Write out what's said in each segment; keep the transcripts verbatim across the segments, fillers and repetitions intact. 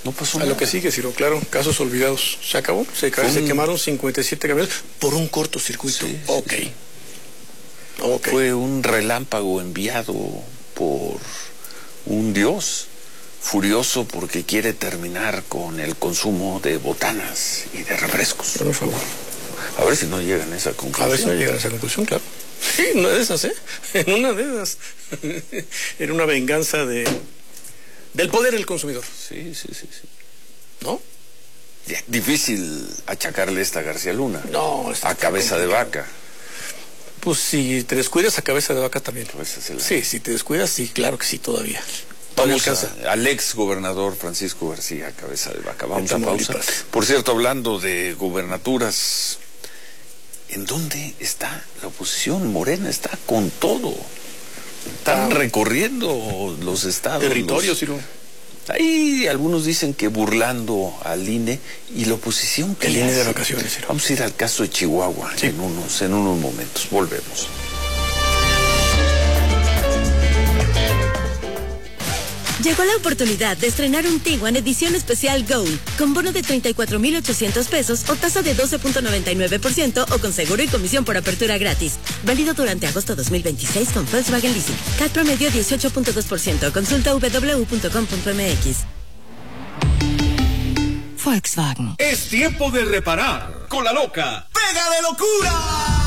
No pasó A nada. lo que sigue, Ciro, claro, casos olvidados. ¿Se acabó? Se, ca- se un... quemaron cincuenta y siete camiones por un cortocircuito. Sí, ok. sí, sí. Ok. Fue un relámpago enviado por un dios furioso porque quiere terminar con el consumo de botanas y de refrescos. Por favor. A ver si no llegan a esa conclusión. A ver si no llegan a esa conclusión, claro. Sí, en una de esas, ¿eh? En una de esas. Era una venganza de del poder del consumidor. Sí, sí, sí, sí. ¿No? Ya, difícil achacarle esta a García Luna. No, está a cabeza de vaca. Pues si te descuidas, a cabeza de vaca también. Cabeza se la- Sí, si te descuidas, sí, claro que sí, todavía. Vamos Todavía a- al ex gobernador Francisco García, cabeza de vaca. Vamos De a pausa. Tamaulipas. Por cierto, hablando de gubernaturas, ¿en dónde está la oposición? Morena está con todo. Están Ah. recorriendo los estados. Territorios, los... Ciro. Ahí algunos dicen que burlando al I N E y la oposición que El I N E de vacaciones, Ciro. Vamos a ir al caso de Chihuahua Sí. en unos, en unos momentos. Volvemos. Llegó la oportunidad de estrenar un Tiguan edición especial Gold, con bono de treinta y cuatro mil ochocientos pesos o tasa de doce punto noventa y nueve por ciento o con seguro y comisión por apertura gratis. Válido durante agosto dos mil veintiséis con Volkswagen Leasing. C A T promedio dieciocho punto dos por ciento. Consulta w w w punto com punto m x. Volkswagen. Es tiempo de reparar con la loca Pega de Locura.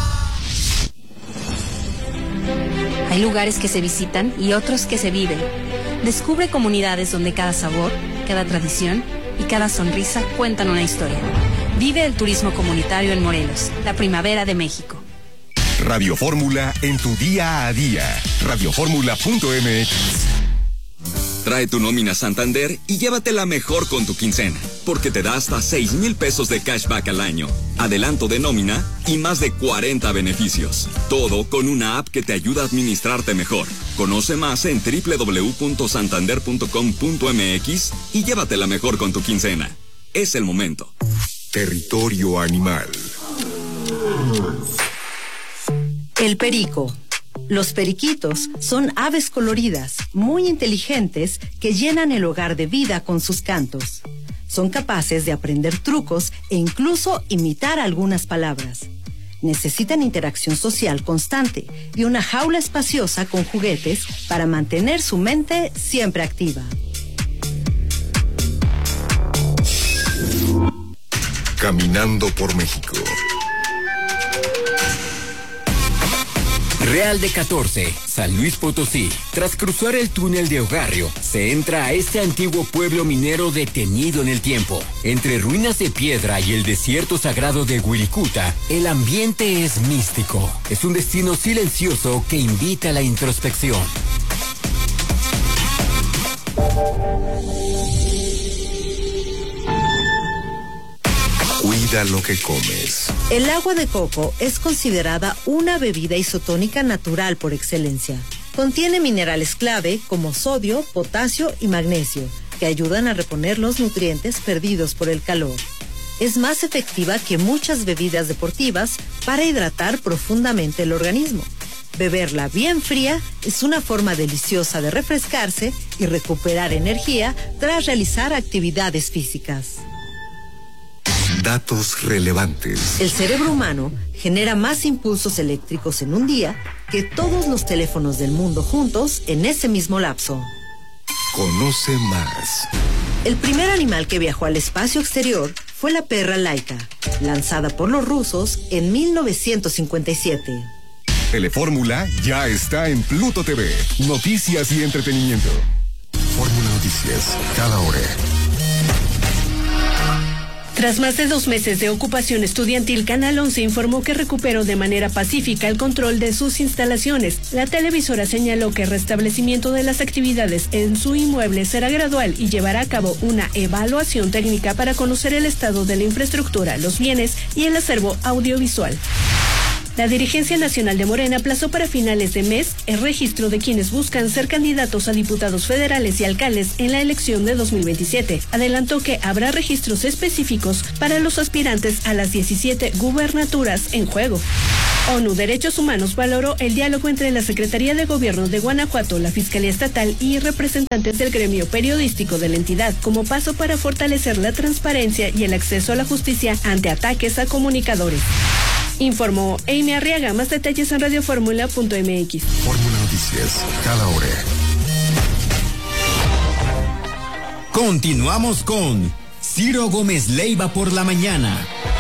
Hay lugares que se visitan y otros que se viven. Descubre comunidades donde cada sabor, cada tradición y cada sonrisa cuentan una historia. Vive el turismo comunitario en Morelos, la primavera de México. Radio Fórmula en tu día a día. radio fórmula punto m x. Trae tu nómina Santander y llévatela mejor con tu quincena, porque te da hasta seis mil pesos de cashback al año, adelanto de nómina y más de cuarenta beneficios. Todo con una app que te ayuda a administrarte mejor. Conoce más en w w w punto santander punto com punto m x y llévatela mejor con tu quincena. Es el momento. Territorio animal. El perico. Los periquitos son aves coloridas, muy inteligentes, que llenan el hogar de vida con sus cantos. Son capaces de aprender trucos e incluso imitar algunas palabras. Necesitan interacción social constante y una jaula espaciosa con juguetes para mantener su mente siempre activa. Caminando por México. Real de catorce, San Luis Potosí. Tras cruzar el túnel de Ogarrio, se entra a este antiguo pueblo minero detenido en el tiempo. Entre ruinas de piedra y el desierto sagrado de Wirikuta, el ambiente es místico. Es un destino silencioso que invita a la introspección. Cuida lo que comes. El agua de coco es considerada una bebida isotónica natural por excelencia. Contiene minerales clave como sodio, potasio y magnesio, que ayudan a reponer los nutrientes perdidos por el calor. Es más efectiva que muchas bebidas deportivas para hidratar profundamente el organismo. Beberla bien fría es una forma deliciosa de refrescarse y recuperar energía tras realizar actividades físicas. Datos relevantes. El cerebro humano genera más impulsos eléctricos en un día que todos los teléfonos del mundo juntos en ese mismo lapso. Conoce más. El primer animal que viajó al espacio exterior fue la perra Laika, lanzada por los rusos en mil novecientos cincuenta y siete. Telefórmula ya está en Pluto T V. Noticias y entretenimiento. Fórmula Noticias, cada hora. Tras más de dos meses de ocupación estudiantil, Canal once informó que recuperó de manera pacífica el control de sus instalaciones. La televisora señaló que el restablecimiento de las actividades en su inmueble será gradual y llevará a cabo una evaluación técnica para conocer el estado de la infraestructura, los bienes y el acervo audiovisual. La dirigencia nacional de Morena aplazó para finales de mes el registro de quienes buscan ser candidatos a diputados federales y alcaldes en la elección de dos mil veintisiete. Adelantó que habrá registros específicos para los aspirantes a las diecisiete gubernaturas en juego. ONU Derechos Humanos valoró el diálogo entre la Secretaría de Gobierno de Guanajuato, la Fiscalía Estatal y representantes del gremio periodístico de la entidad como paso para fortalecer la transparencia y el acceso a la justicia ante ataques a comunicadores. Informó Amy Arriaga. Más detalles en radioformula punto m x. Fórmula Noticias, cada hora. Continuamos con Ciro Gómez Leiva por la mañana.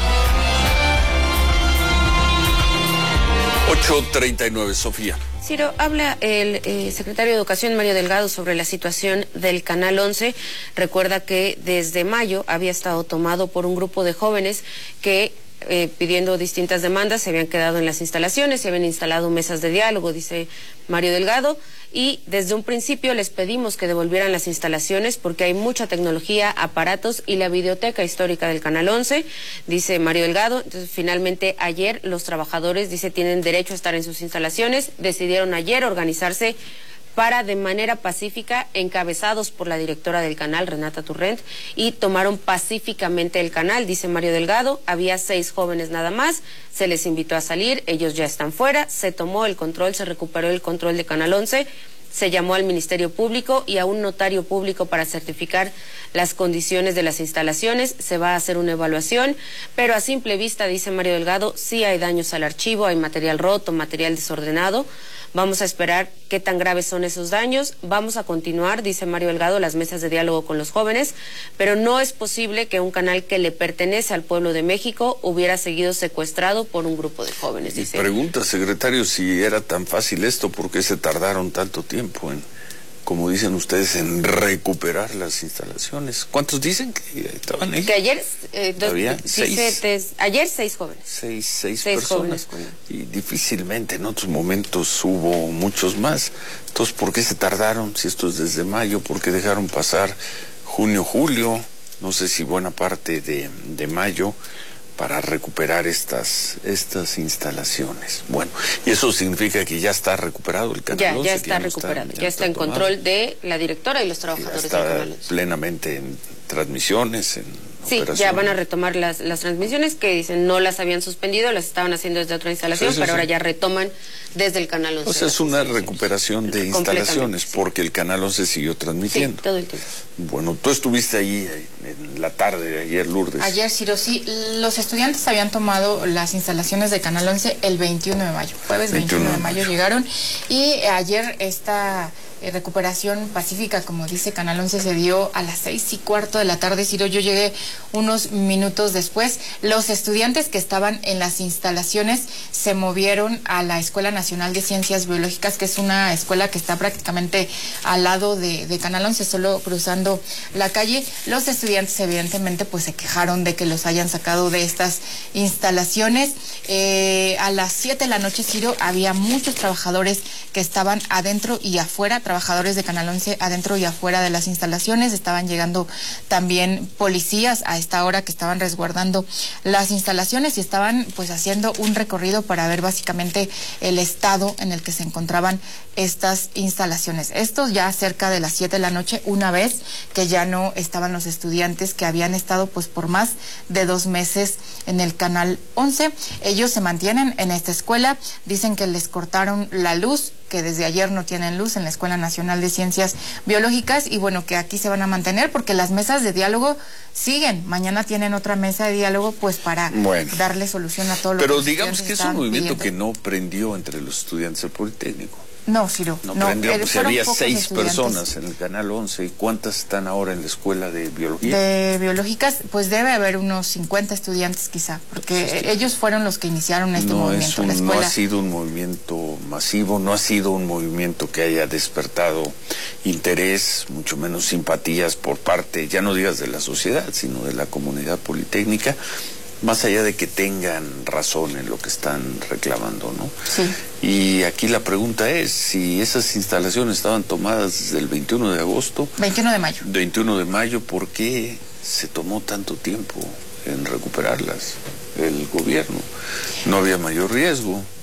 ocho treinta y nueve, Sofía. Ciro, habla el eh, secretario de Educación, Mario Delgado, sobre la situación del Canal once. Recuerda que desde mayo había estado tomado por un grupo de jóvenes que, eh, pidiendo distintas demandas, se habían quedado en las instalaciones, se habían instalado mesas de diálogo, dice Mario Delgado, y desde un principio les pedimos que devolvieran las instalaciones porque hay mucha tecnología, aparatos y la videoteca histórica del Canal once, dice Mario Delgado. Entonces, finalmente, ayer los trabajadores, dice, tienen derecho a estar en sus instalaciones, decidieron ayer organizarse para, de manera pacífica, encabezados por la directora del canal, Renata Turrent, y tomaron pacíficamente el canal, dice Mario Delgado. Había seis jóvenes nada más, se les invitó a salir, ellos ya están fuera, se tomó el control, se recuperó el control de Canal once, se llamó al Ministerio Público y a un notario público para certificar las condiciones de las instalaciones. Se va a hacer una evaluación, pero a simple vista, dice Mario Delgado, sí hay daños al archivo, hay material roto, material desordenado. Vamos a esperar qué tan graves son esos daños. Vamos a continuar, dice Mario Delgado, las mesas de diálogo con los jóvenes, pero no es posible que un canal que le pertenece al pueblo de México hubiera seguido secuestrado por un grupo de jóvenes, dice. Pregunta, secretario, si era tan fácil esto, ¿por qué se tardaron tanto tiempo en, como dicen ustedes, en recuperar las instalaciones? ¿Cuántos dicen que estaban ahí? Que ayer, eh, dos, ¿Había? dice, Seis. Tes, ayer seis jóvenes. Seis, seis, seis personas. Jóvenes. Y difícilmente en otros momentos hubo muchos más. Entonces, ¿por qué se tardaron? Si esto es desde mayo, ¿por qué dejaron pasar junio, julio? No sé si buena parte de, de mayo, para recuperar estas estas instalaciones. Bueno, y eso significa que ya está recuperado el canal. Ya, once, ya está ya no recuperado, está, ya está en tomado. control de la directora y los trabajadores Ya está del canal once. Plenamente en transmisiones, en Sí, operaciones. ya van a retomar las, las transmisiones que dicen no las habían suspendido, las estaban haciendo desde otra instalación, Sí, sí, pero sí. ahora ya retoman desde el Canal once. O sea, es una recuperación de instalaciones, sí. porque el Canal once siguió transmitiendo. Sí, todo el tiempo. Bueno, tú estuviste ahí en la tarde de ayer, Lourdes. Ayer, Ciro, sí, los estudiantes habían tomado las instalaciones de Canal once el veintiuno de mayo, jueves veintiuno de mayo llegaron, y ayer esta eh, recuperación pacífica, como dice Canal once, se dio a las seis y cuarto de la tarde, Ciro. Yo llegué unos minutos después. Los estudiantes que estaban en las instalaciones se movieron a la Escuela Nacional de Ciencias Biológicas, que es una escuela que está prácticamente al lado de, de Canal once, solo cruzando la calle. Los estudiantes evidentemente pues se quejaron de que los hayan sacado de estas instalaciones. Eh, a las siete de la noche, Ciro, había muchos trabajadores que estaban adentro y afuera, trabajadores de Canal once adentro y afuera de las instalaciones. Estaban llegando también policías a esta hora que estaban resguardando las instalaciones y estaban pues haciendo un recorrido para ver básicamente el estado en el que se encontraban estas instalaciones. Esto ya cerca de las siete de la noche, una vez que ya no estaban los estudiantes que habían estado pues por más de dos meses en el Canal once. Ellos se mantienen en esta escuela, dicen que les cortaron la luz, que desde ayer no tienen luz en la Escuela Nacional de Ciencias Biológicas, y bueno, que aquí se van a mantener porque las mesas de diálogo siguen. Mañana tienen otra mesa de diálogo pues para bueno, darle solución a todo lo pero que los digamos que es un movimiento pidiendo. que no prendió entre los estudiantes del Politécnico. No, Ciro. No, no prendió, eh, pues fueron había pocos seis estudiantes. personas en el Canal once. ¿Y cuántas están ahora en la Escuela de Biología? De biológicas, pues debe haber unos cincuenta estudiantes quizá, porque Pues, eh, ellos fueron los que iniciaron este no, movimiento. es un, la no escuela. ha sido un movimiento masivo, no ha sido un movimiento que haya despertado interés, mucho menos simpatías por parte, ya no digas de la sociedad, sino de la comunidad politécnica, más allá de que tengan razón en lo que están reclamando, ¿no? Sí. Y aquí la pregunta es, si esas instalaciones estaban tomadas desde el veintiuno de agosto... veintiuno de mayo. veintiuno de mayo, ¿por qué se tomó tanto tiempo en recuperarlas el gobierno? No había mayor riesgo.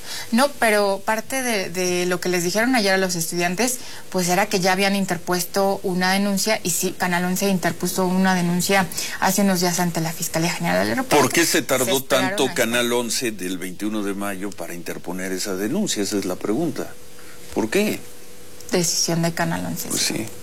No, pero parte de, de lo que les dijeron ayer a los estudiantes, pues era que ya habían interpuesto una denuncia, y sí, Canal once interpuso una denuncia hace unos días ante la Fiscalía General del Aeropuerto. ¿Por qué se tardó se tanto hasta... Canal once del veintiuno de mayo para interponer esa denuncia? Esa es la pregunta. ¿Por qué? Decisión de Canal once. Pues sí.